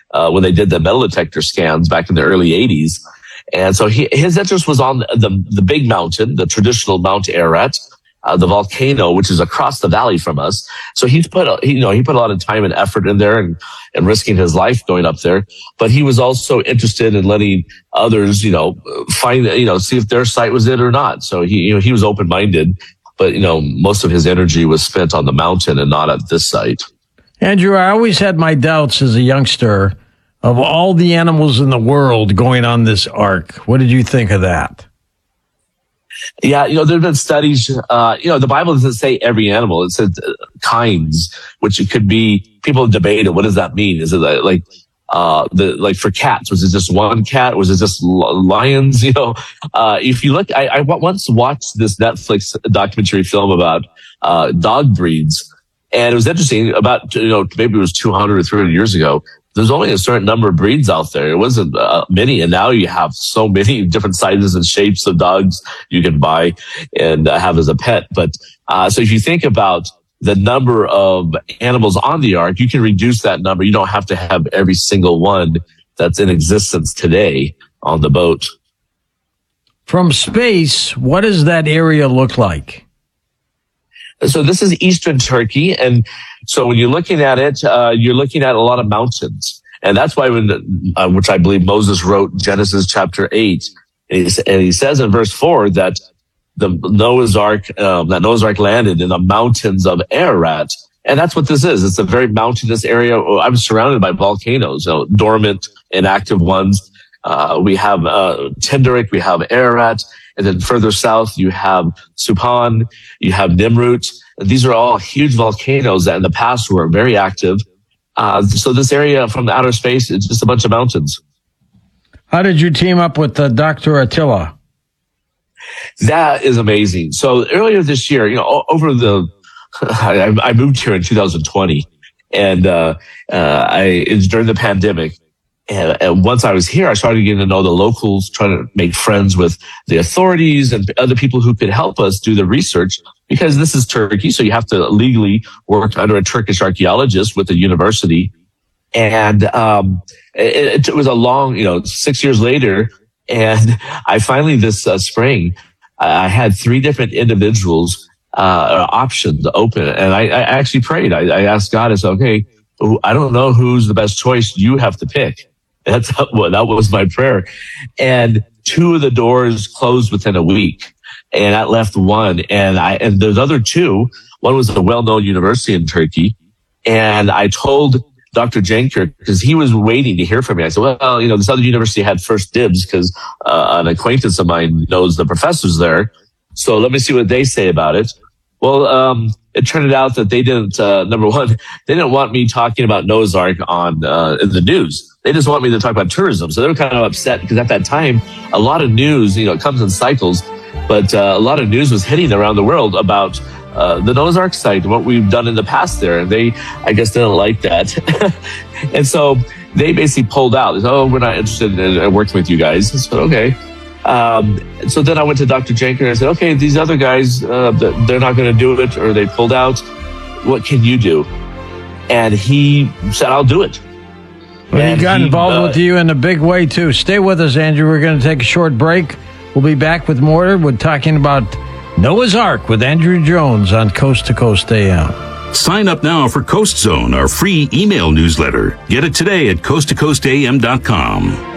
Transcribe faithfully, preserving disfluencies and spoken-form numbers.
uh, when they did the metal detector scans back in the early eighties. And so he, his interest was on the, the big mountain, the traditional Mount Ararat, uh, the volcano, which is across the valley from us. So he's put, a, he, you know, he put a lot of time and effort in there and, and risking his life going up there. But he was also interested in letting others, you know, find, you know, see if their site was it or not. So he, you know, he was open-minded, but, you know, most of his energy was spent on the mountain and not at this site. Andrew, I always had my doubts as a youngster of all the animals in the world going on this ark. What did you think of that? Yeah, you know, there have been studies, uh, you know, the Bible doesn't say every animal. It says uh, kinds, which it could be, people debate it. What does that mean? Is it like, uh, the, like for cats, was it just one cat? Was it just lions? You know, uh, if you look, I, I once watched this Netflix documentary film about, uh, dog breeds. And it was interesting about, you know, maybe it was two hundred or three hundred years ago. There's only a certain number of breeds out there. It wasn't uh, many. And now you have so many different sizes and shapes of dogs you can buy and uh, have as a pet. But, uh, so if you think about the number of animals on the ark, you can reduce that number. You don't have to have every single one that's in existence today on the boat. From space, what does that area look like? So this is eastern Turkey. And so when you're looking at it, uh, you're looking at a lot of mountains. And that's why when, uh, which I believe Moses wrote Genesis chapter eight. And he, and he says in verse four that the Noah's Ark, um, that Noah's Ark landed in the mountains of Ararat. And that's what this is. It's a very mountainous area. I'm surrounded by volcanoes, you know, dormant and active ones. Uh, we have, uh, Tenderek, we have Ararat. And then further south, you have Supan, you have Nimrut. These are all huge volcanoes that in the past were very active. Uh, so this area from the outer space is just a bunch of mountains. How did you team up with uh, Doctor Attila? That is amazing. So earlier this year, you know, over the, I, I moved here in two thousand twenty, and uh, uh, I it was during the pandemic. And, and once I was here, I started getting to know the locals, trying to make friends with the authorities and other people who could help us do the research, because this is Turkey. So you have to legally work under a Turkish archaeologist with a university. And, um, it, it was a long, you know, six years later. And I finally this uh, spring, I had three different individuals, uh, options open. And I, I actually prayed. I, I asked God, I said, okay, I don't know who's the best choice. You have to pick. That's what, that was my prayer. And two of the doors closed within a week, and I left one. And I, and those other two, one was a well-known university in Turkey. And I told Doctor Jenker, because he was waiting to hear from me. I said, well, you know, this other university had first dibs because uh, an acquaintance of mine knows the professors there. So let me see what they say about it. Well, um, it turned out that they didn't, uh, number one, they didn't want me talking about Noah's Ark on, uh, in the news. They just want me to talk about tourism. So they were kind of upset because at that time, a lot of news, you know, it comes in cycles, but, uh, a lot of news was hitting around the world about, uh, the Noah's Ark site and what we've done in the past there. And they, I guess, didn't like that. And so they basically pulled out. They said, oh, we're not interested in, in working with you guys. I said, okay. Um, so then I went to Doctor Jenker and I said, okay, these other guys, uh, they're not going to do it, or they pulled out. What can you do? And he said, I'll do it. Well, and he got he, involved uh, with you in a big way, too. Stay with us, Andrew. We're going to take a short break. We'll be back with more. We're talking about Noah's Ark with Andrew Jones on Coast to Coast A M. Sign up now for Coast Zone, our free email newsletter. Get it today at coast to coast a m dot com.